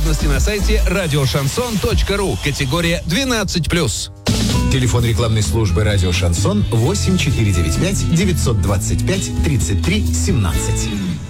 Подробности на сайте радиошансон.ру. Категория 12+. Телефон рекламной службы «Радио Шансон» 8495 925 33 17.